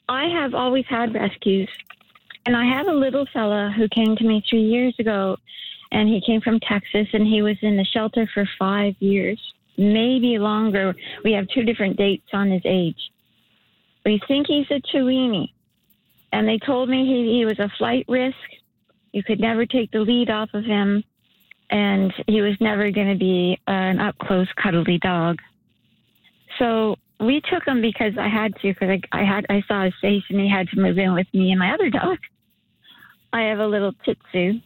I have always had rescues. And I have a little fella who came to me 3 years ago, and he came from Texas, and he was in the shelter for 5 years, maybe longer. We have 2 different dates on his age. We think he's a Chiweenie. And they told me he was a flight risk. You could never take the lead off of him. And he was never going to be an up-close, cuddly dog. So we took him because I had to, because I saw his face, and he had to move in with me and my other dog. I have a little Titsu.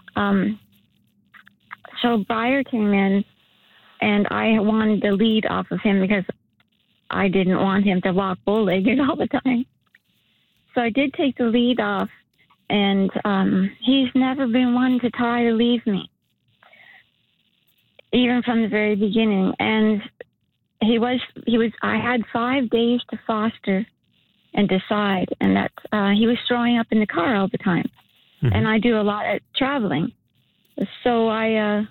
So Briar came in, and I wanted the lead off of him because I didn't want him to walk bow-legged all the time. So I did take the lead off, and he's never been one to try to leave me, even from the very beginning. And I had 5 days to foster and decide, and that he was throwing up in the car all the time. Mm-hmm. And I do a lot of traveling. So I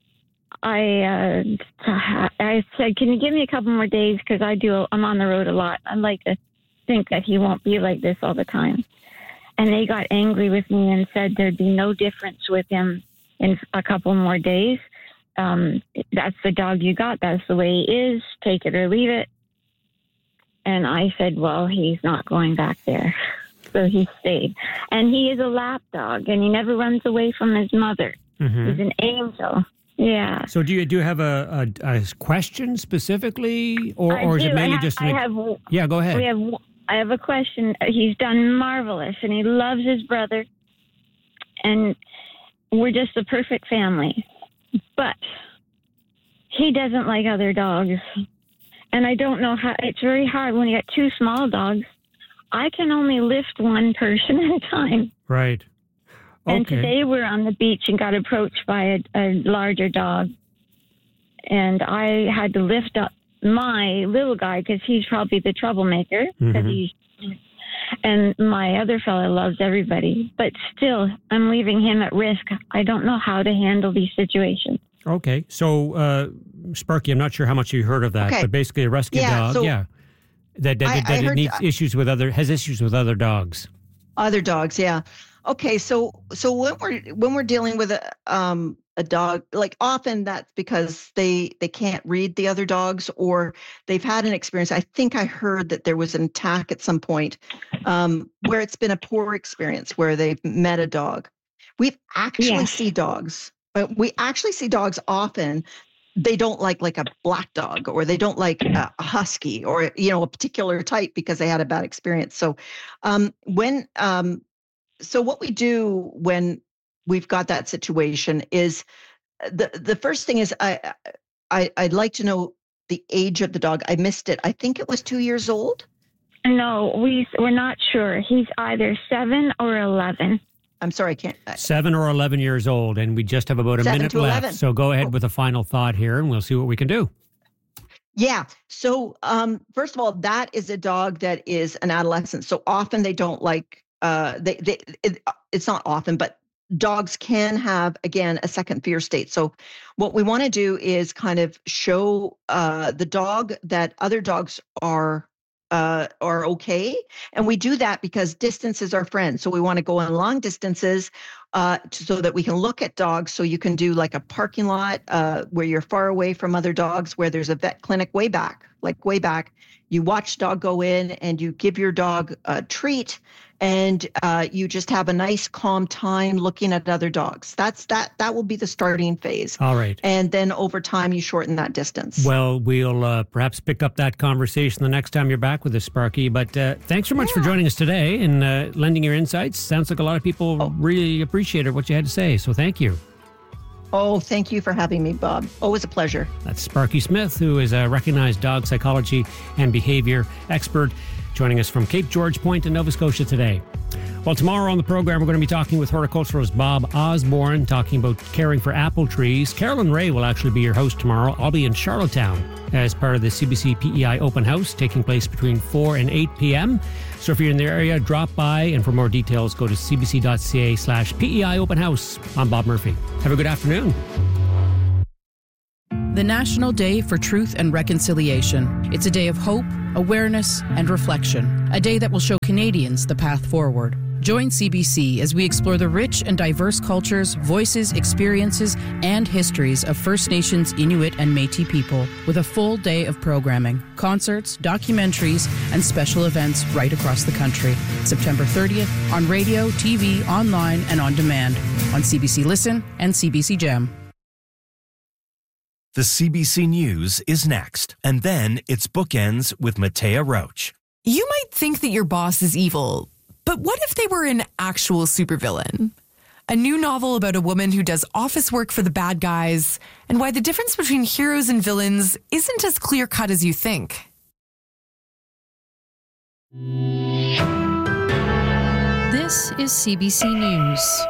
said, can you give me a couple more days? Because I'm on the road a lot. I'd like to think that he won't be like this all the time. And they got angry with me and said there'd be no difference with him in a couple more days. That's the dog you got. That's the way he is. Take it or leave it. And I said, well, he's not going back there. So he stayed. And he is a lap dog, and he never runs away from his mother. Mm-hmm. He's an angel. Yeah. So do you have a question specifically, or is it mainly just? Yeah, go ahead. I have a question. He's done marvelous, and he loves his brother, and we're just a perfect family. But he doesn't like other dogs, and I don't know how. It's very hard when you got 2 small dogs. I can only lift one person at a time. Right. Okay. And today we're on the beach and got approached by a larger dog. And I had to lift up my little guy because he's probably the troublemaker. Mm-hmm. And my other fella loves everybody. But still, I'm leaving him at risk. I don't know how to handle these situations. Okay. So, Sparky, I'm not sure how much you heard of that, but basically a rescue dog. That it needs issues with has issues with other dogs. Other dogs, yeah. Okay, so when we're dealing with a dog, like often that's because they can't read the other dogs, or they've had an experience. I think I heard that there was an attack at some point where it's been a poor experience where they've met a dog. We actually see dogs. We actually see dogs often. They don't like a black dog, or they don't like a husky, or a particular type because they had a bad experience. So so what we do when we've got that situation is the first thing is I'd like to know the age of the dog. I missed it. I think it was 2 years old. No, we're not sure. He's either 7 or 11. I'm sorry, I can't. 7 or 11 years old, and we just have about a minute left. So go ahead with a final thought here, and we'll see what we can do. Yeah. So first of all, that is a dog that is an adolescent. So often they don't like. It's not often, but dogs can have, again, a second fear state. So what we want to do is kind of show the dog that other dogs are okay. And we do that because distance is our friend. So we want to go on long distances so that we can look at dogs. So you can do like a parking lot where you're far away from other dogs, where there's a vet clinic way back. You watch dog go in and you give your dog a treat, and you just have a nice calm time looking at other dogs. That will be the starting phase. All right. And then over time you shorten that distance. Well, we'll perhaps pick up that conversation the next time you're back with us, Sparky. But thanks so much for joining us today and lending your insights. Sounds like a lot of people really appreciated what you had to say. So thank you. Oh, thank you for having me, Bob. Always a pleasure. That's Sparky Smith, who is a recognized dog psychology and behavior expert, joining us from Cape George Point in Nova Scotia today. Well, tomorrow on the program, we're going to be talking with horticulturalist Bob Osborne, talking about caring for apple trees. Carolyn Ray will actually be your host tomorrow. I'll be in Charlottetown as part of the CBC PEI Open House, taking place between 4 and 8 p.m. So if you're in the area, drop by, and for more details, go to cbc.ca/PEI Open House. I'm Bob Murphy. Have a good afternoon. the National Day for Truth and Reconciliation. It's a day of hope, awareness, and reflection. A day that will show Canadians the path forward. Join CBC as we explore the rich and diverse cultures, voices, experiences, and histories of First Nations, Inuit, and Métis people with a full day of programming, concerts, documentaries, and special events right across the country. September 30th on radio, TV, online, and on demand on CBC Listen and CBC Gem. The CBC News is next, and then it's Bookends with Matea Roach. You might think that your boss is evil, but what if they were an actual supervillain? A new novel about a woman who does office work for the bad guys and why the difference between heroes and villains isn't as clear-cut as you think. This is CBC News.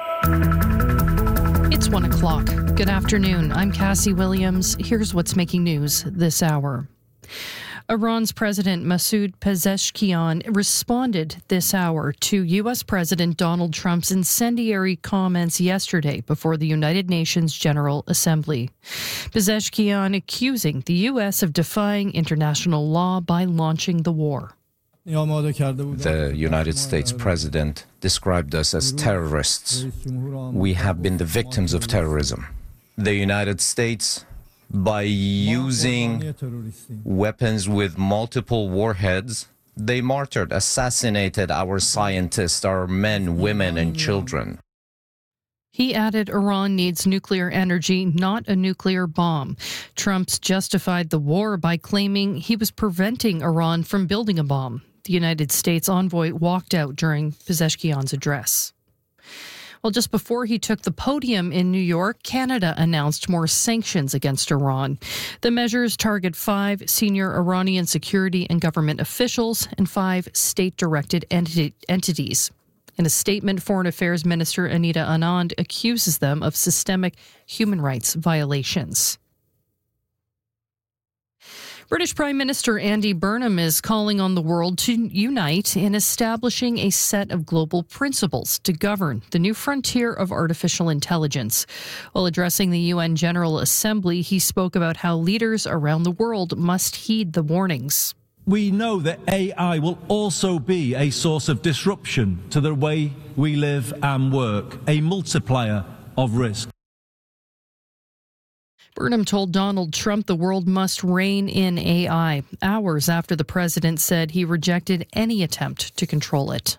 It's 1 o'clock. Good afternoon. I'm Cassie Williams. Here's what's making news this hour. Iran's President Masoud Pezeshkian responded this hour to U.S. President Donald Trump's incendiary comments yesterday before the United Nations General Assembly. Pezeshkian accusing the U.S. of defying international law by launching the war. The United States President described us as terrorists. We have been the victims of terrorism. The United States, by using weapons with multiple warheads, they martyred, assassinated our scientists, our men, women, and children. He added Iran needs nuclear energy, not a nuclear bomb. Trump's justified the war by claiming he was preventing Iran from building a bomb. The United States envoy walked out during Pezeshkian's address. Well, just before he took the podium in New York, Canada announced more sanctions against Iran. The measures target 5 senior Iranian security and government officials and 5 state-directed entities. In a statement, Foreign Affairs Minister Anita Anand accuses them of systemic human rights violations. British Prime Minister Andy Burnham is calling on the world to unite in establishing a set of global principles to govern the new frontier of artificial intelligence. While addressing the UN General Assembly, he spoke about how leaders around the world must heed the warnings. We know that AI will also be a source of disruption to the way we live and work, a multiplier of risk. Burnham told Donald Trump the world must rein in AI, hours after the president said he rejected any attempt to control it.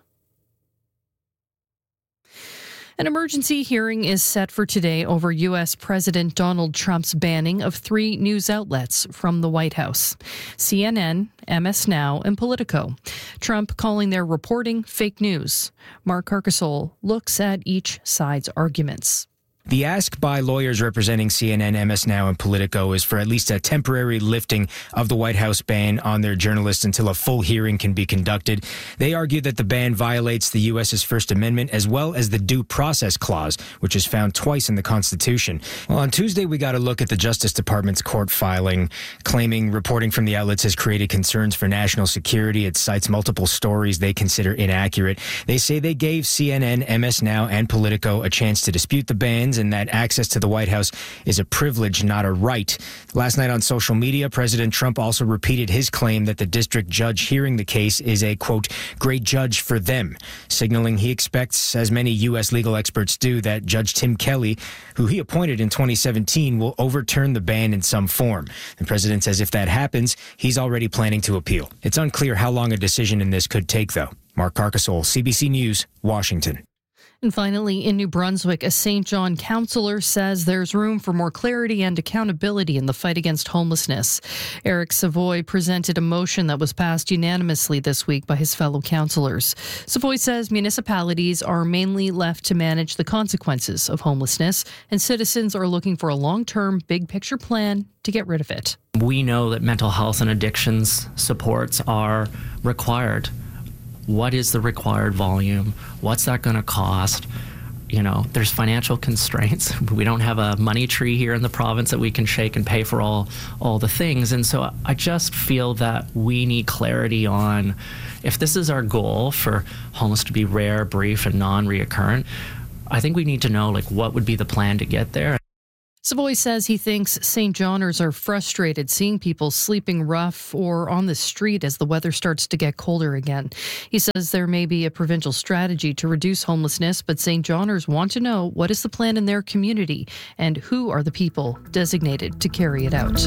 An emergency hearing is set for today over U.S. President Donald Trump's banning of 3 news outlets from the White House: CNN, MS Now, and Politico. Trump calling their reporting fake news. Mark Carcasole looks at each side's arguments. The ask by lawyers representing CNN, MS Now, and Politico is for at least a temporary lifting of the White House ban on their journalists until a full hearing can be conducted. They argue that the ban violates the U.S.'s First Amendment as well as the Due Process Clause, which is found twice in the Constitution. Well, on Tuesday, we got a look at the Justice Department's court filing, claiming reporting from the outlets has created concerns for national security. It cites multiple stories they consider inaccurate. They say they gave CNN, MS Now, and Politico a chance to dispute the ban, and that access to the White House is a privilege, not a right. Last night on social media, President Trump also repeated his claim that the district judge hearing the case is a, quote, great judge for them, signaling he expects, as many U.S. legal experts do, that Judge Tim Kelly, who he appointed in 2017, will overturn the ban in some form. The president says if that happens, he's already planning to appeal. It's unclear how long a decision in this could take, though. Mark Carcasole, CBC News, Washington. And finally, in New Brunswick, a St. John councillor says there's room for more clarity and accountability in the fight against homelessness. Eric Savoy presented a motion that was passed unanimously this week by his fellow councillors. Savoy says municipalities are mainly left to manage the consequences of homelessness, and citizens are looking for a long-term, big-picture plan to get rid of it. We know that mental health and addictions supports are required. What is the required volume? What's that going to cost? You know, there's financial constraints. We don't have a money tree here in the province that we can shake and pay for all the things. And so I just feel that we need clarity on if this is our goal for homeless to be rare, brief, and non-reoccurrent. I think we need to know, like, what would be the plan to get there. Savoy says he thinks St. Johners are frustrated seeing people sleeping rough or on the street as the weather starts to get colder again. He says there may be a provincial strategy to reduce homelessness, but St. Johners want to know what is the plan in their community and who are the people designated to carry it out.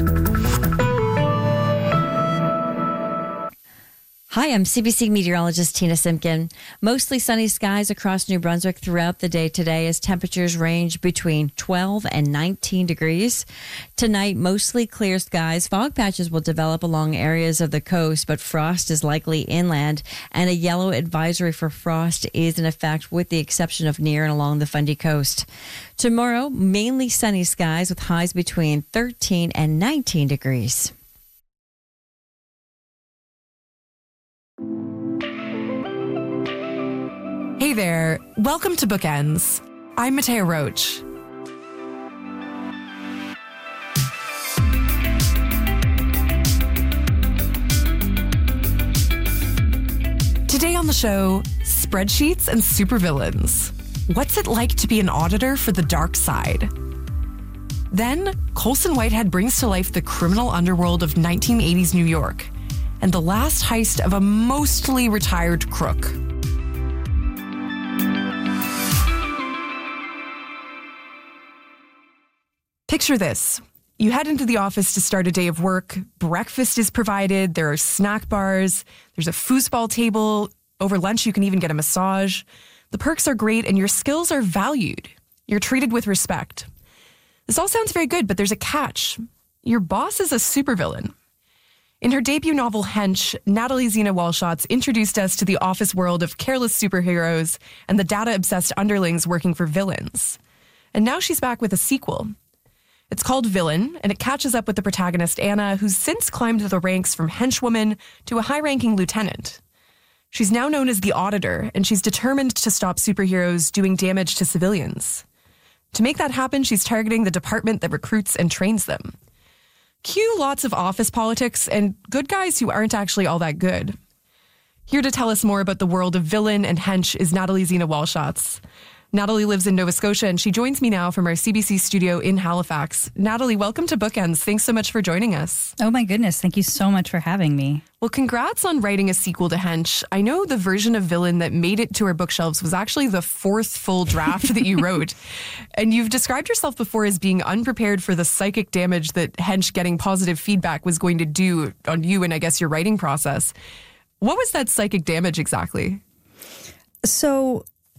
Hi, I'm CBC meteorologist Tina Simpkin. Mostly sunny skies across New Brunswick throughout the day today as temperatures range between 12 and 19 degrees. Tonight, mostly clear skies. Fog patches will develop along areas of the coast, but frost is likely inland, and a yellow advisory for frost is in effect with the exception of near and along the Fundy coast. Tomorrow, mainly sunny skies with highs between 13 and 19 degrees. Hey there, welcome to Bookends. I'm Matea Roach. Today on the show, spreadsheets and supervillains. What's it like to be an auditor for the dark side? Then, Colson Whitehead brings to life the criminal underworld of 1980s New York and the last heist of a mostly retired crook. Picture this. You head into the office to start a day of work. Breakfast is provided. There are snack bars. There's a foosball table. Over lunch, you can even get a massage. The perks are great and your skills are valued. You're treated with respect. This all sounds very good, but there's a catch. Your boss is a supervillain. In her debut novel, Hench, Natalie Zena Walschautz introduced us to the office world of careless superheroes and the data-obsessed underlings working for villains. And now she's back with a sequel. It's called Villain, and it catches up with the protagonist, Anna, who's since climbed the ranks from henchwoman to a high-ranking lieutenant. She's now known as the Auditor, and she's determined to stop superheroes doing damage to civilians. To make that happen, she's targeting the department that recruits and trains them. Cue lots of office politics and good guys who aren't actually all that good. Here to tell us more about the world of Villain and Hench is Natalie Zena Walschautz. Natalie lives in Nova Scotia, and she joins me now from our CBC studio in Halifax. Natalie, welcome to Bookends. Thanks so much for joining us. Oh my goodness, thank you so much for having me. Well, congrats on writing a sequel to Hench. I know the version of Villain that made it to our bookshelves was actually the fourth full draft that you wrote. And you've described yourself before as being unprepared for the psychic damage that Hench getting positive feedback was going to do on you and I guess your writing process. What was that psychic damage exactly? So,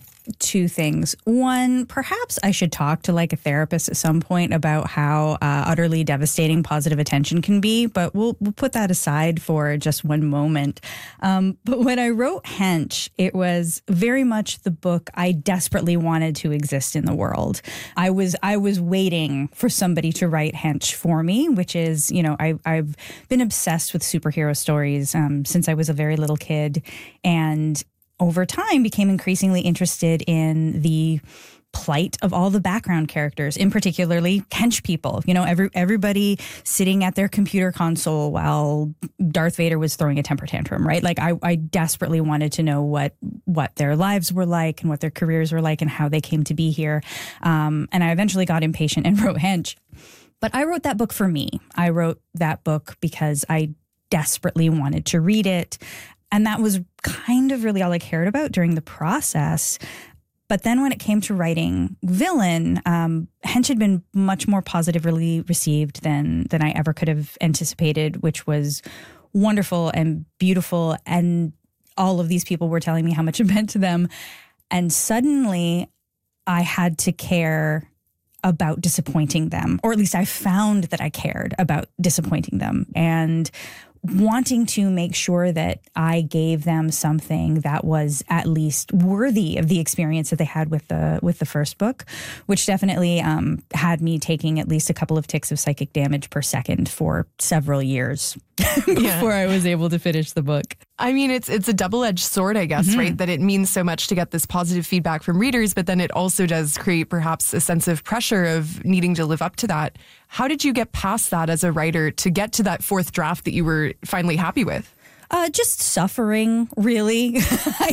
two things. One, perhaps I should talk to like a therapist at some point about how utterly devastating positive attention can be, but we'll put that aside for just one moment. But when I wrote Hench, it was very much the book I desperately wanted to exist in the world. I was waiting for somebody to write Hench for me, which is, you know, I've been obsessed with superhero stories since I was a very little kid, and over time became increasingly interested in the plight of all the background characters, in particularly hench people. You know, everybody sitting at their computer console while Darth Vader was throwing a temper tantrum, right? Like I desperately wanted to know what their lives were like and what their careers were like and how they came to be here. And I eventually got impatient and wrote Hench. But I wrote that book for me. I wrote that book because I desperately wanted to read it. And that was kind of really all I cared about during the process. But then when it came to writing Villain, Hench had been much more positively received than I ever could have anticipated, which was wonderful and beautiful. And all of these people were telling me how much it meant to them. And suddenly I had to care about disappointing them, or at least I found that I cared about disappointing them and wanting to make sure that I gave them something that was at least worthy of the experience that they had with the first book, which definitely had me taking at least a couple of ticks of psychic damage per second for several years before I was able to finish the book. I mean, it's a double-edged sword, I guess, right? That it means so much to get this positive feedback from readers, but then it also does create perhaps a sense of pressure of needing to live up to that. How did you get past that as a writer to get to that fourth draft that you were finally happy with? Just suffering, really. I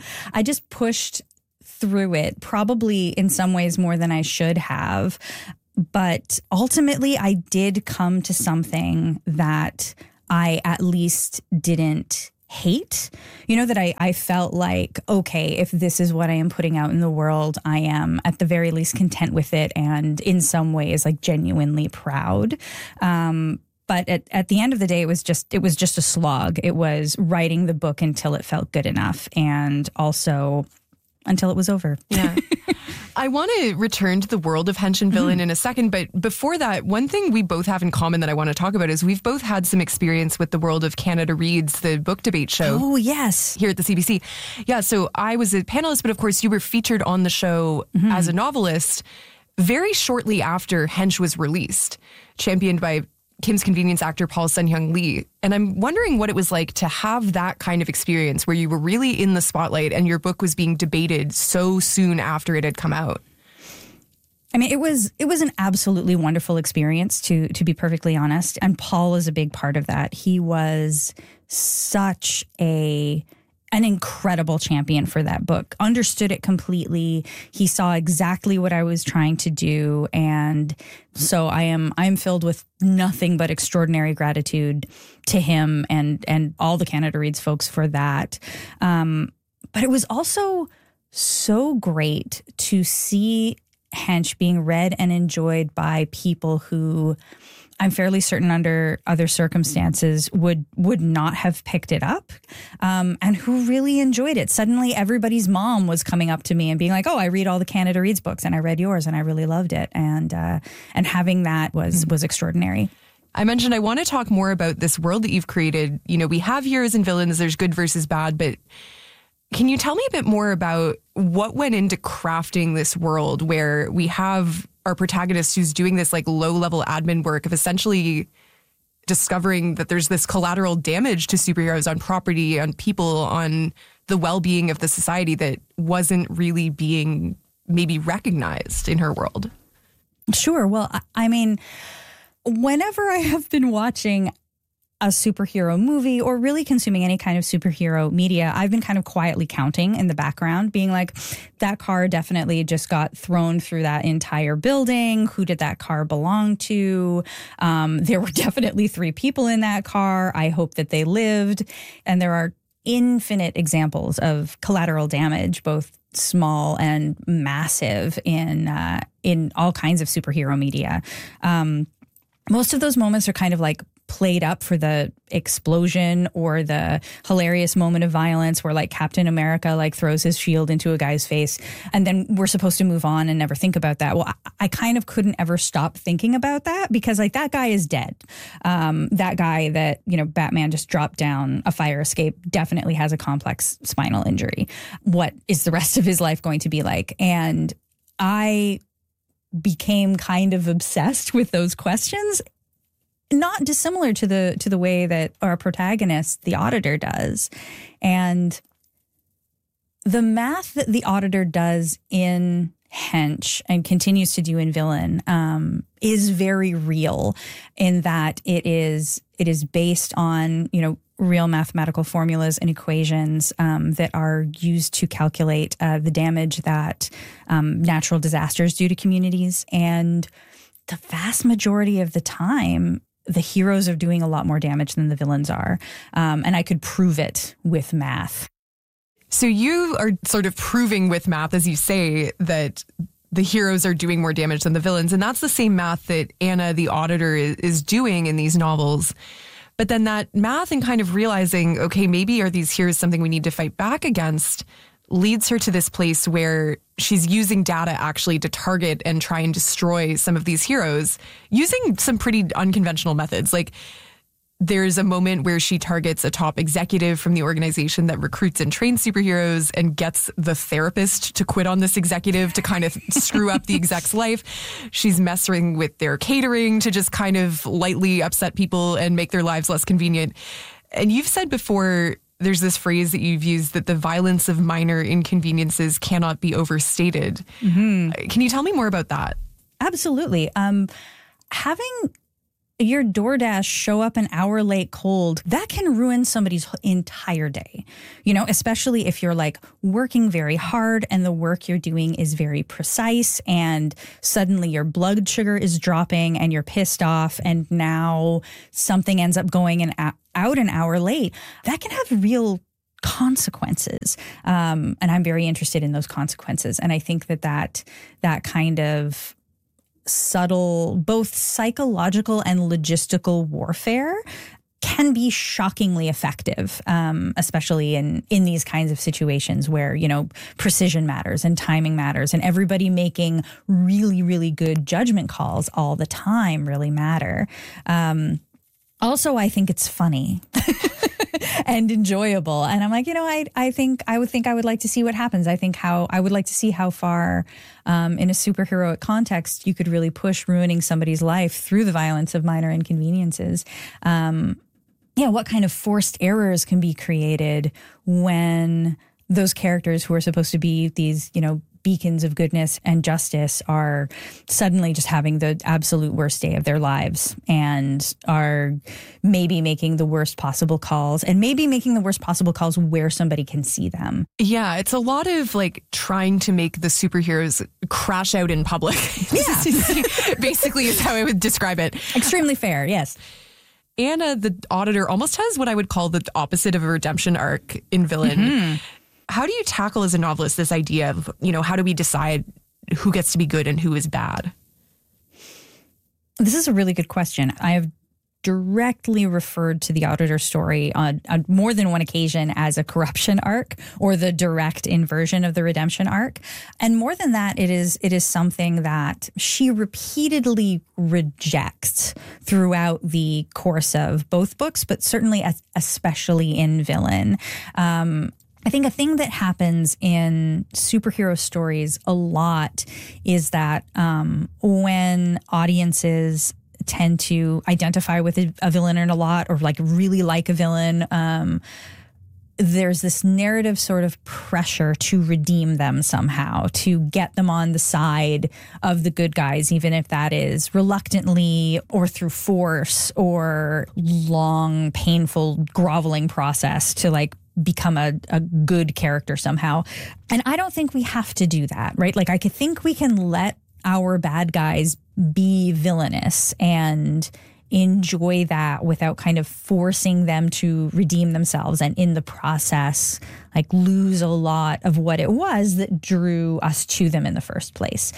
just pushed through it, probably in some ways more than I should have. But ultimately, I did come to something that I at least didn't hate, that I felt like, okay, if this is what I am putting out in the world, I am at the very least content with it, and in some ways like genuinely proud. But at the end of the day, it was just a slog. It was writing the book until it felt good enough, and also until it was over. Yeah. I want to return to the world of Hench and Villain in a second, but before that, one thing we both have in common that I want to talk about is we've both had some experience with the world of Canada Reads, the book debate show. Oh, yes. Here at the CBC. Yeah, so I was a panelist, but of course you were featured on the show as a novelist very shortly after Hench was released, championed by Kim's Convenience actor Paul Sun-Hyung Lee. And I'm wondering what it was like to have that kind of experience where you were really in the spotlight and your book was being debated so soon after it had come out. I mean, it was an absolutely wonderful experience, to be perfectly honest. And Paul is a big part of that. He was such an incredible champion for that book, understood it completely. He saw exactly what I was trying to do. And so I'm filled with nothing but extraordinary gratitude to him and all the Canada Reads folks for that. But it was also so great to see Hench being read and enjoyed by people who I'm fairly certain under other circumstances would not have picked it up, and who really enjoyed it. Suddenly everybody's mom was coming up to me and being like, oh, I read all the Canada Reads books and I read yours and I really loved it. And having that was extraordinary. I mentioned I want to talk more about this world that you've created. We have heroes and villains, there's good versus bad, but can you tell me a bit more about what went into crafting this world where we have our protagonist who's doing this like low-level admin work of essentially discovering that there's this collateral damage to superheroes on property, on people, on the well-being of the society that wasn't really being maybe recognized in her world? Sure. Well, I mean, whenever I have been watching a superhero movie or really consuming any kind of superhero media, I've been kind of quietly counting in the background, being like, that car definitely just got thrown through that entire building. Who did that car belong to? There were definitely 3 people in that car. I hope that they lived. And there are infinite examples of collateral damage, both small and massive, in all kinds of superhero media. Most of those moments are kind of like played up for the explosion or the hilarious moment of violence where like Captain America like throws his shield into a guy's face and then we're supposed to move on and never think about that. Well, I kind of couldn't ever stop thinking about that because like that guy is dead. That guy that, Batman just dropped down a fire escape definitely has a complex spinal injury. What is the rest of his life going to be like? And I became kind of obsessed with those questions, not dissimilar to the way that our protagonist, the Auditor, does. And the math that the Auditor does in Hench and continues to do in Villain is very real in that it is based on, real mathematical formulas and equations that are used to calculate the damage that natural disasters do to communities. And the vast majority of the time, the heroes are doing a lot more damage than the villains are. And I could prove it with math. So you are sort of proving with math, as you say, that the heroes are doing more damage than the villains. And that's the same math that Anna, the Auditor, is doing in these novels. But then that math and kind of realizing, okay, maybe are these heroes something we need to fight back against, leads her to this place where she's using data actually to target and try and destroy some of these heroes using some pretty unconventional methods. Like there's a moment where she targets a top executive from the organization that recruits and trains superheroes and gets the therapist to quit on this executive to kind of screw up the exec's life. She's messing with their catering to just kind of lightly upset people and make their lives less convenient. And you've said before, there's this phrase that you've used that the violence of minor inconveniences cannot be overstated. Mm-hmm. Can you tell me more about that? Absolutely. Having your DoorDash show up an hour late cold, that can ruin somebody's entire day, especially if you're like working very hard and the work you're doing is very precise and suddenly your blood sugar is dropping and you're pissed off and now something ends up going out an hour late. That can have real consequences. And I'm very interested in those consequences. And I think that kind of subtle, both psychological and logistical warfare can be shockingly effective, especially in these kinds of situations where, precision matters and timing matters and everybody making really, really good judgment calls all the time really matter. Also, I think it's funny and enjoyable. And I'm like, I would like to see what happens. I would like to see how far in a superheroic context you could really push ruining somebody's life through the violence of minor inconveniences. What kind of forced errors can be created when those characters who are supposed to be these, beacons of goodness and justice are suddenly just having the absolute worst day of their lives and are maybe making the worst possible calls and maybe making the worst possible calls where somebody can see them. Yeah, it's a lot of like trying to make the superheroes crash out in public. Yeah. Basically is how I would describe it. Extremely fair, yes. Anna, the auditor, almost has what I would call the opposite of a redemption arc in Villain. Mm-hmm. How do you tackle as a novelist this idea of, how do we decide who gets to be good and who is bad? This is a really good question. I have directly referred to the auditor story on more than one occasion as a corruption arc or the direct inversion of the redemption arc. And more than that, it is something that she repeatedly rejects throughout the course of both books, but certainly especially in Villain. I think a thing that happens in superhero stories a lot is that when audiences tend to identify with a villain a lot or like really like a villain, there's this narrative sort of pressure to redeem them somehow, to get them on the side of the good guys, even if that is reluctantly or through force or long, painful, groveling process to like become a good character somehow. And I don't think we have to do that, right? Like I could think we can let our bad guys be villainous and enjoy that without kind of forcing them to redeem themselves and in the process like lose a lot of what it was that drew us to them in the first place.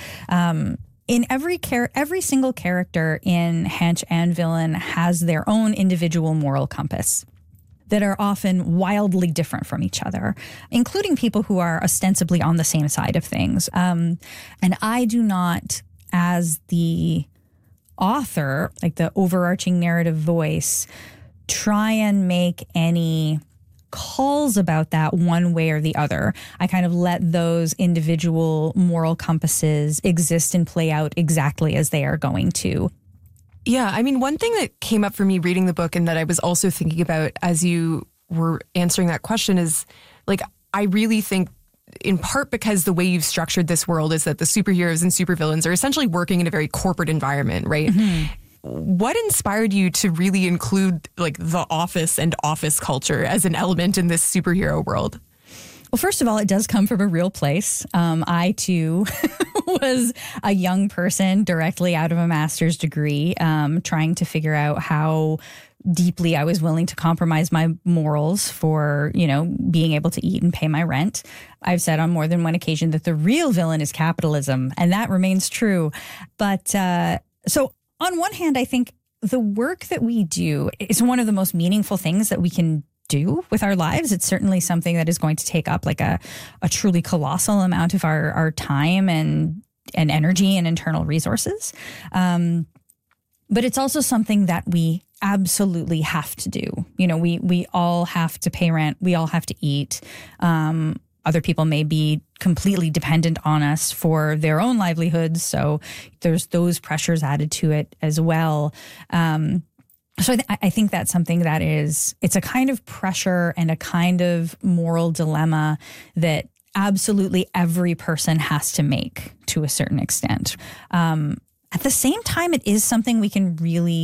In every single character in Hench and Villain has their own individual moral compass that are often wildly different from each other, including people who are ostensibly on the same side of things. And I do not, as the author, like the overarching narrative voice, try and make any calls about that one way or the other. I kind of let those individual moral compasses exist and play out exactly as they are going to. Yeah, I mean, one thing that came up for me reading the book and that I was also thinking about as you were answering that question is, like, I really think in part because the way you've structured this world is that the superheroes and supervillains are essentially working in a very corporate environment, right? Mm-hmm. What inspired you to really include, like, the office and office culture as an element in this superhero world? Well, first of all, it does come from a real place. I, too, was a young person directly out of a master's degree, trying to figure out how deeply I was willing to compromise my morals for, being able to eat and pay my rent. I've said on more than one occasion that the real villain is capitalism, and that remains true. But so on one hand, I think the work that we do is one of the most meaningful things that we can do with our lives. It's certainly something that is going to take up like a truly colossal amount of our time and energy and internal resources. But it's also something that we absolutely have to do. We all have to pay rent. We all have to eat. Other people may be completely dependent on us for their own livelihoods. So there's those pressures added to it as well. So I think that's something that it's a kind of pressure and a kind of moral dilemma that absolutely every person has to make to a certain extent. At the same time, it is something we can really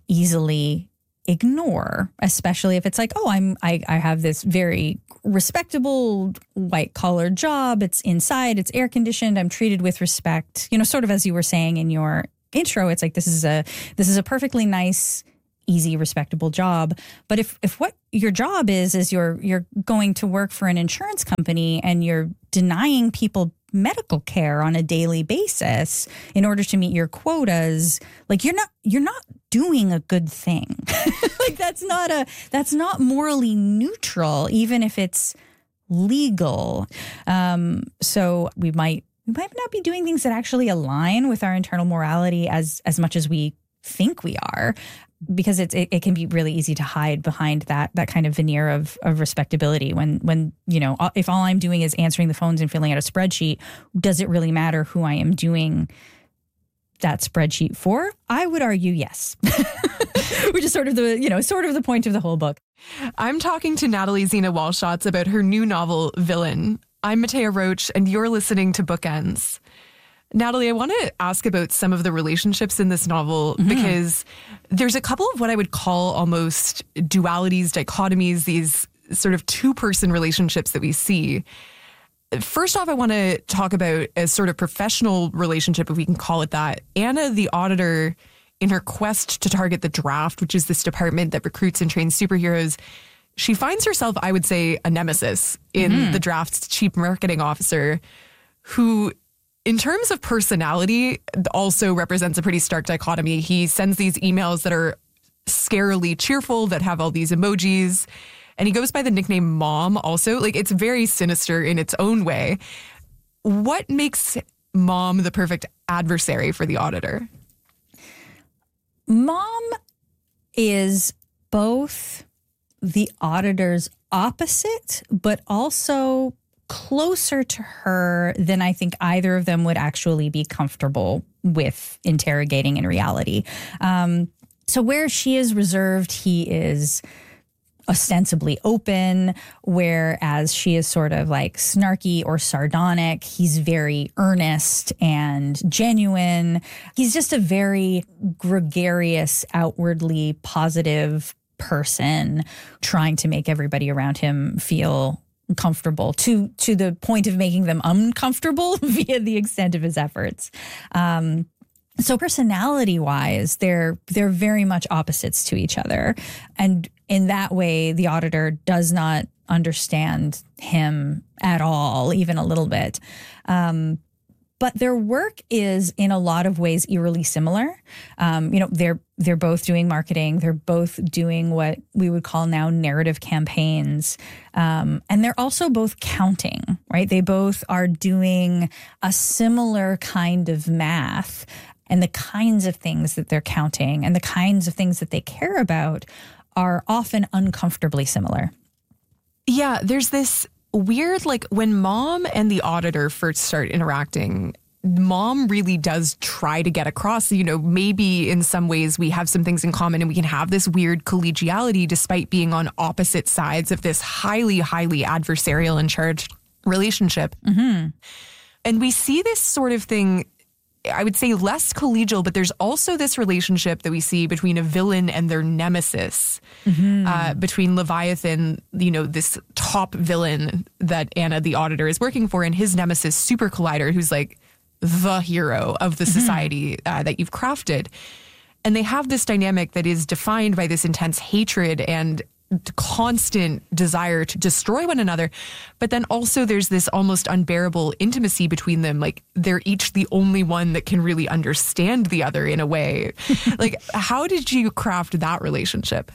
easily ignore, especially if it's like, oh, I have this very respectable white collar job. It's inside, it's air conditioned. I'm treated with respect. You know, sort of as you were saying in your intro, it's like this is a perfectly nice, easy, respectable job. But if what your job is you're going to work for an insurance company and you're denying people medical care on a daily basis in order to meet your quotas, like you're not doing a good thing. Like that's not morally neutral, even if it's legal. So we might not be doing things that actually align with our internal morality as much as we think we are, because it can be really easy to hide behind that kind of veneer of respectability when you know, if all I'm doing is answering the phones and filling out a spreadsheet, does it really matter who I am doing that spreadsheet for? I would argue yes. Which is sort of the point of the whole book. I'm talking to Natalie Zena Walschaerts about her new novel, Villain. I'm Matea Roach, and you're listening to Bookends. Natalie, I want to ask about some of the relationships in this novel, because there's a couple of what I would call almost dualities, dichotomies, these sort of two-person relationships that we see. First off, I want to talk about a sort of professional relationship, if we can call it that. Anna, the auditor, in her quest to target the Draft, which is this department that recruits and trains superheroes, she finds herself, I would say, a nemesis in the Draft's chief marketing officer, who, in terms of personality, also represents a pretty stark dichotomy. He sends these emails that are scarily cheerful, that have all these emojis, and he goes by the nickname Mom also. Like, it's very sinister in its own way. What makes Mom the perfect adversary for the auditor? Mom is both the auditor's opposite, but also closer to her than I think either of them would actually be comfortable with interrogating in reality. So where she is reserved, he is ostensibly open, whereas she is sort of like snarky or sardonic. He's very earnest and genuine. He's just a very gregarious, outwardly positive person trying to make everybody around him feel comfortable to the point of making them uncomfortable via the extent of his efforts. So personality wise, they're very much opposites to each other. And in that way, the auditor does not understand him at all, even a little bit. But their work is in a lot of ways eerily similar. They're both doing marketing. They're both doing what we would call now narrative campaigns. And they're also both counting, right? They both are doing a similar kind of math, and the kinds of things that they're counting and the kinds of things that they care about are often uncomfortably similar. Yeah, there's this weird, like, when Mom and the auditor first start interacting, Mom really does try to get across, you know, maybe in some ways we have some things in common and we can have this weird collegiality despite being on opposite sides of this highly, highly adversarial and charged relationship. And we see this sort of thing, I would say less collegial, but there's also this relationship that we see between a villain and their nemesis, between Leviathan, you know, this top villain that Anna, the auditor, is working for, and his nemesis, Super Collider, who's like the hero of the society that you've crafted. And they have this dynamic that is defined by this intense hatred and constant desire to destroy one another. But then also there's this almost unbearable intimacy between them. Like, they're each the only one that can really understand the other in a way. Like, how did you craft that relationship?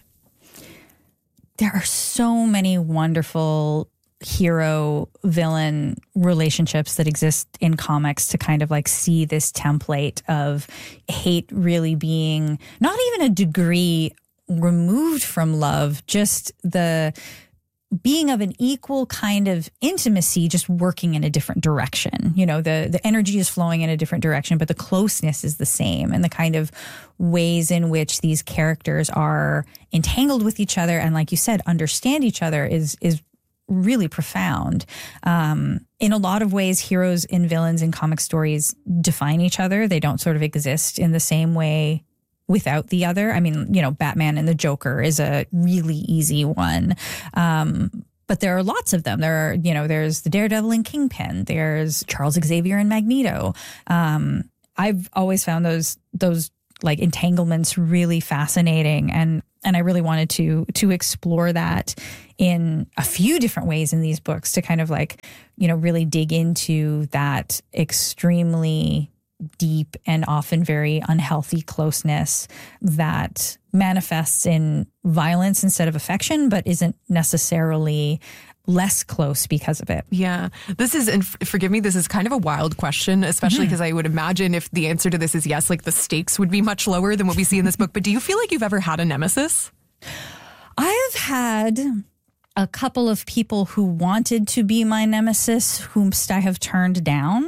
There are so many wonderful hero-villain relationships that exist in comics to kind of like see this template of hate really being not even a degree removed from love, just the being of an equal kind of intimacy, just working in a different direction. You know, the energy is flowing in a different direction, but the closeness is the same, and the kind of ways in which these characters are entangled with each other and, like you said, understand each other is really profound. In a lot of ways, heroes and villains in comic stories define each other. They don't sort of exist in the same way without the other. I mean, Batman and the Joker is a really easy one. But there are lots of them. There's the Daredevil and Kingpin. There's Charles Xavier and Magneto. I've always found those like entanglements really fascinating, and I really wanted to explore that in a few different ways in these books to kind of really dig into that extremely deep and often very unhealthy closeness that manifests in violence instead of affection, but isn't necessarily less close because of it. Yeah. This is, and forgive me, this is kind of a wild question, especially because I would imagine if the answer to this is yes, like the stakes would be much lower than what we see in this book. But do you feel like you've ever had a nemesis? I have had a couple of people who wanted to be my nemesis, whomst I have turned down.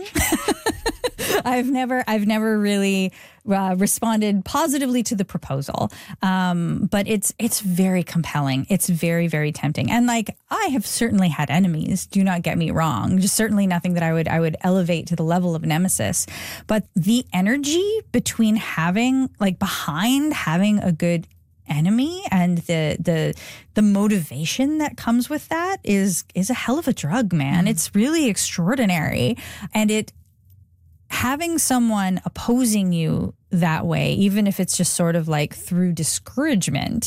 I've never really responded positively to the proposal, but it's very compelling. It's very, very tempting, and I have certainly had enemies. Do not get me wrong. Just certainly nothing that I would elevate to the level of nemesis. But the energy behind having a good enemy and the motivation that comes with that is a hell of a drug, man. It's really extraordinary, and having someone opposing you that way, even if it's just sort of like through discouragement,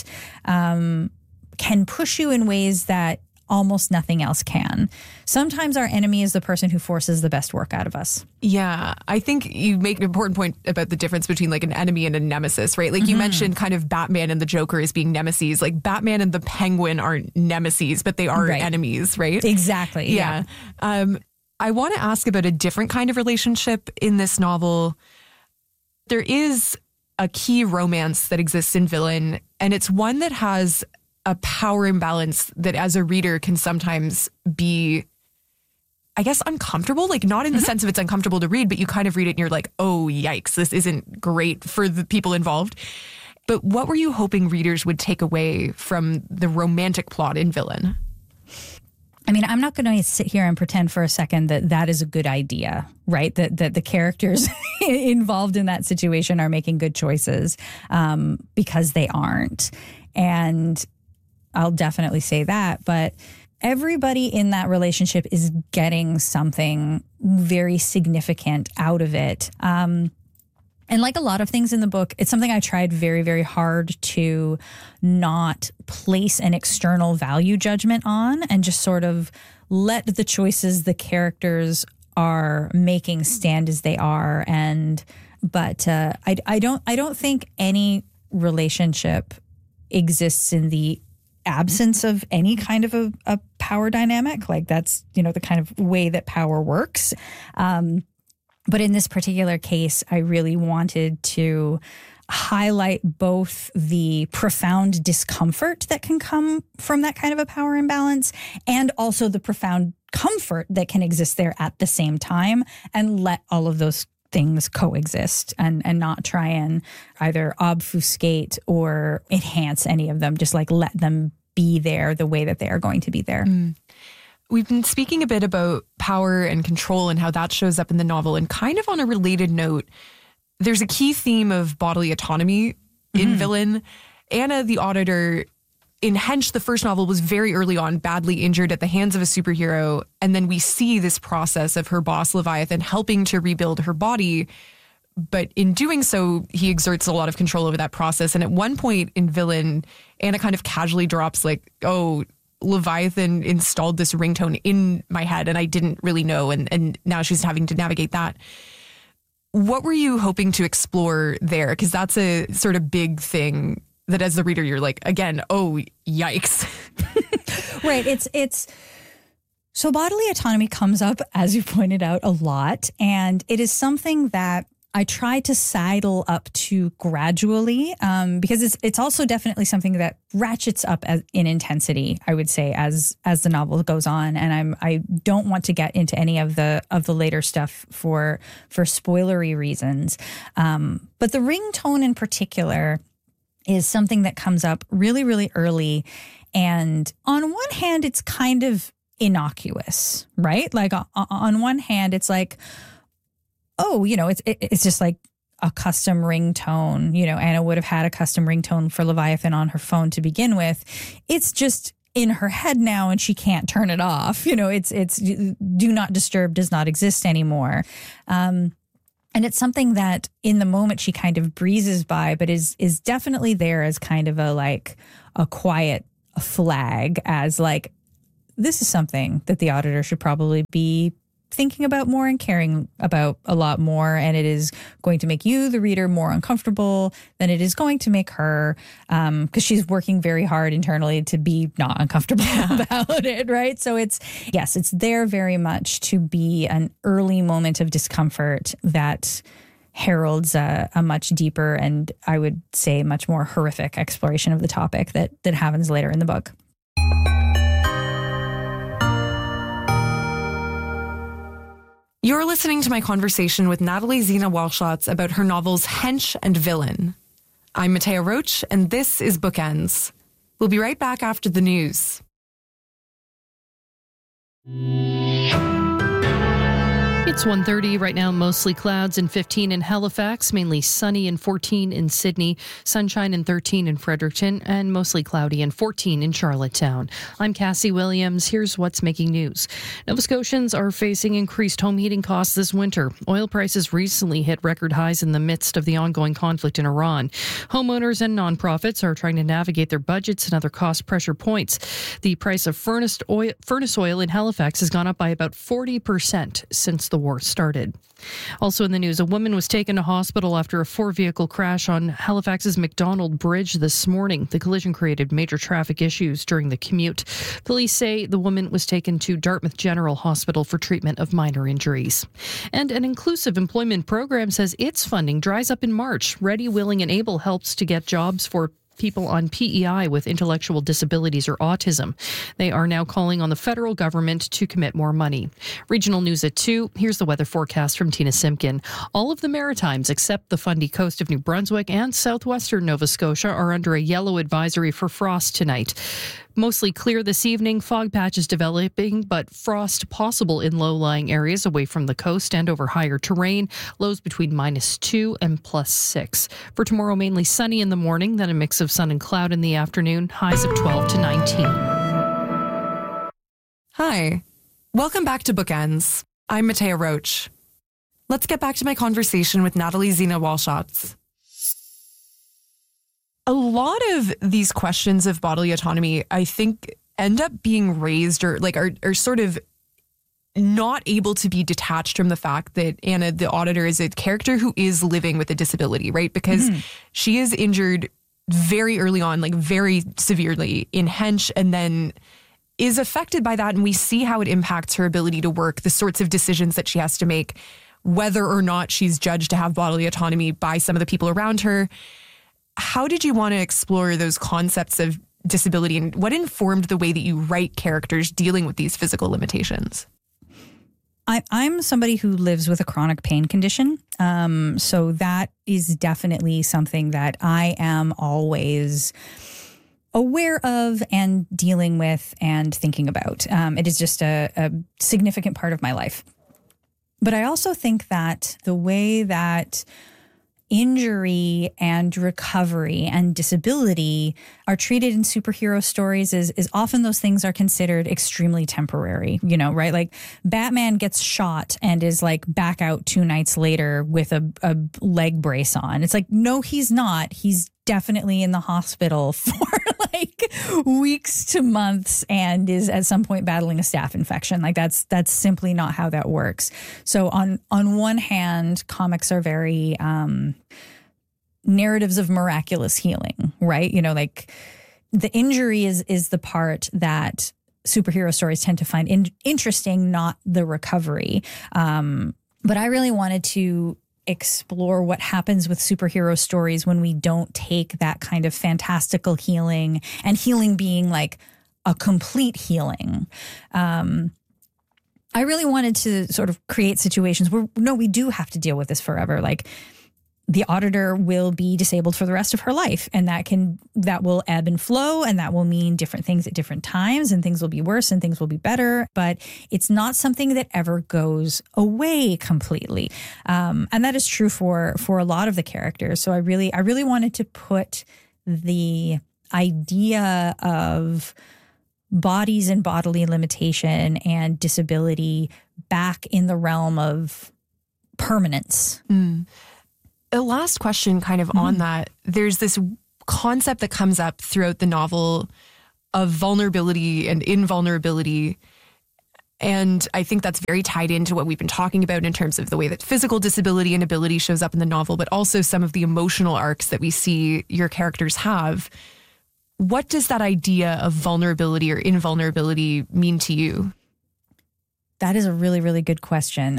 can push you in ways that almost nothing else can. Sometimes our enemy is the person who forces the best work out of us. Yeah, I think you make an important point about the difference between like an enemy and a nemesis, right? Like you mentioned kind of Batman and the Joker as being nemesis. Like Batman and the Penguin aren't nemesis, but they are enemies, right? Exactly. Yeah. I want to ask about a different kind of relationship in this novel. There is a key romance that exists in Villain, and it's one that has a power imbalance that as a reader can sometimes be, I guess, uncomfortable. Like not in the sense of it's uncomfortable to read, but you kind of read it and you're like, oh, yikes, this isn't great for the people involved. But what were you hoping readers would take away from the romantic plot in Villain? I mean, I'm not going to sit here and pretend for a second that is a good idea, right? That the characters involved in that situation are making good choices, because they aren't. And I'll definitely say that. But everybody in that relationship is getting something very significant out of it. And like a lot of things in the book, it's something I tried very, very hard to not place an external value judgment on and just sort of let the choices the characters are making stand as they are. But I don't think any relationship exists in the absence of any kind of a power dynamic. Like that's, the kind of way that power works. But in this particular case, I really wanted to highlight both the profound discomfort that can come from that kind of a power imbalance and also the profound comfort that can exist there at the same time, and let all of those things coexist and not try and either obfuscate or enhance any of them. Just like let them be there the way that they are going to be there. We've been speaking a bit about power and control and how that shows up in the novel. And kind of on a related note, there's a key theme of bodily autonomy in Villain. Anna, the auditor, in Hench, the first novel, was very early on badly injured at the hands of a superhero. And then we see this process of her boss, Leviathan, helping to rebuild her body. But in doing so, he exerts a lot of control over that process. And at one point in Villain, Anna kind of casually drops like, oh, Leviathan installed this ringtone in my head and I didn't really know. And now she's having to navigate that. What were you hoping to explore there? Because that's a sort of big thing that as the reader, you're like, again, oh, yikes. Right. It's so bodily autonomy comes up, as you pointed out, a lot. And it is something that I try to sidle up to gradually, because it's also definitely something that ratchets up in intensity, I would say, as the novel goes on. And I don't want to get into any of the later stuff for spoilery reasons. But the ringtone in particular is something that comes up really, really early. And on one hand, it's kind of innocuous, right? Like on one hand, it's like, oh, it's just like a custom ringtone. You know, Anna would have had a custom ringtone for Leviathan on her phone to begin with. It's just in her head now and she can't turn it off. You know, it's do not disturb does not exist anymore. And it's something that in the moment she kind of breezes by, but is definitely there as kind of a quiet flag, as like, this is something that the auditor should probably be thinking about more and caring about a lot more. And it is going to make you, the reader, more uncomfortable than it is going to make her, because she's working very hard internally to be not uncomfortable about it, right? So it's there very much to be an early moment of discomfort that heralds a much deeper and I would say much more horrific exploration of the topic that happens later in the book. You're listening to my conversation with Natalie Zina Walschaerts about her novels Hench and Villain. I'm Matea Roach, and this is Bookends. We'll be right back after the news. It's 1:30 right now, mostly clouds and 15 in Halifax, mainly sunny and 14 in Sydney, sunshine and 13 in Fredericton, and mostly cloudy and 14 in Charlottetown. I'm Cassie Williams. Here's what's making news. Nova Scotians are facing increased home heating costs this winter. Oil prices recently hit record highs in the midst of the ongoing conflict in Iran. Homeowners and nonprofits are trying to navigate their budgets and other cost pressure points. The price of furnace oil in Halifax has gone up by about 40% since the war started. Also in the news, a woman was taken to hospital after a 4-vehicle crash on Halifax's McDonald Bridge this morning. The collision created major traffic issues during the commute. Police say the woman was taken to Dartmouth General Hospital for treatment of minor injuries. And an inclusive employment program says its funding dries up in March. Ready, Willing and Able helps to get jobs for people on PEI with intellectual disabilities or autism. They are now calling on the federal government to commit more money. Regional news at 2. Here's the weather forecast from Tina Simpkin. All of the Maritimes except the Fundy coast of New Brunswick and southwestern Nova Scotia are under a yellow advisory for frost tonight. Mostly clear this evening, fog patches developing, but frost possible in low-lying areas away from the coast and over higher terrain. Lows between -2 and +6. For tomorrow, mainly sunny in the morning, then a mix of sun and cloud in the afternoon. Highs of 12 to 19. Hi. Welcome back to Bookends. I'm Matea Roach. Let's get back to my conversation with Natalie Zina Walschaerts. A lot of these questions of bodily autonomy, I think, end up being raised or are sort of not able to be detached from the fact that Anna, the auditor, is a character who is living with a disability, right? Because she is injured very early on, like very severely in Hench, and then is affected by that. And we see how it impacts her ability to work, the sorts of decisions that she has to make, whether or not she's judged to have bodily autonomy by some of the people around her. How did you want to explore those concepts of disability, and what informed the way that you write characters dealing with these physical limitations? I'm somebody who lives with a chronic pain condition. So that is definitely something that I am always aware of and dealing with and thinking about. It is just a significant part of my life. But I also think that the way that injury and recovery and disability are treated in superhero stories is often those things are considered extremely temporary, you know, right? Like Batman gets shot and is like back out 2 nights later with a leg brace on. It's like, no, he's not. He's definitely in the hospital for like weeks to months and is at some point battling a staph infection. Like that's simply not how that works. So on one hand, comics are very narratives of miraculous healing, right? You know, like the injury is the part that superhero stories tend to find interesting, not the recovery. But I really wanted to explore what happens with superhero stories when we don't take that kind of fantastical healing, and healing being like a complete healing. I really wanted to sort of create situations where, no, we do have to deal with this forever. Like the auditor will be disabled for the rest of her life, and that will ebb and flow, and that will mean different things at different times, and things will be worse and things will be better, but it's not something that ever goes away completely. And that is true for a lot of the characters. So I really wanted to put the idea of bodies and bodily limitation and disability back in the realm of permanence. A last question kind of on that. There's this concept that comes up throughout the novel of vulnerability and invulnerability. And I think that's very tied into what we've been talking about in terms of the way that physical disability and ability shows up in the novel, but also some of the emotional arcs that we see your characters have. What does that idea of vulnerability or invulnerability mean to you? That is a really, really good question.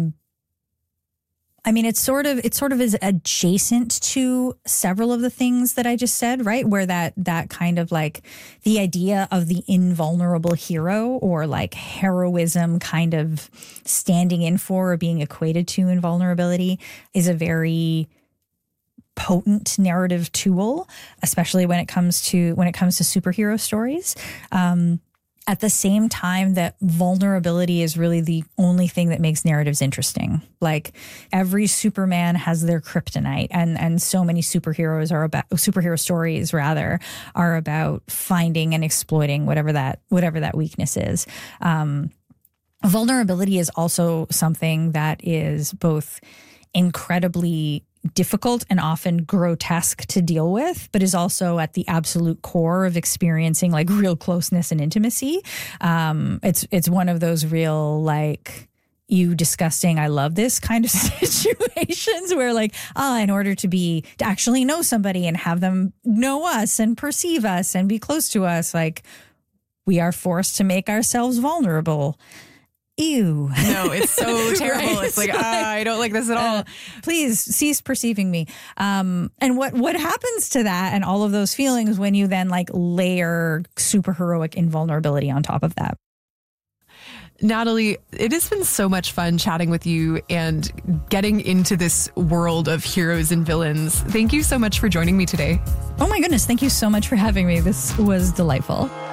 I mean, it's sort of is adjacent to several of the things that I just said, right? Where that kind of like the idea of the invulnerable hero, or like heroism kind of standing in for or being equated to invulnerability, is a very potent narrative tool, especially when it comes to superhero stories. At the same time that vulnerability is really the only thing that makes narratives interesting. Like every Superman has their kryptonite, and so many superhero stories are about finding and exploiting whatever that weakness is. Vulnerability is also something that is both incredibly difficult and often grotesque to deal with, but is also at the absolute core of experiencing like real closeness and intimacy. It's one of those real like you disgusting, I love this kind of situations where like, in order to actually know somebody and have them know us and perceive us and be close to us, like we are forced to make ourselves vulnerable. Ew. No, it's so terrible. Right? It's like, I don't like this at all. Please cease perceiving me. And what happens to that and all of those feelings when you then like layer superheroic invulnerability on top of that? Natalie, it has been so much fun chatting with you and getting into this world of heroes and villains. Thank you so much for joining me today. Oh my goodness. Thank you so much for having me. This was delightful.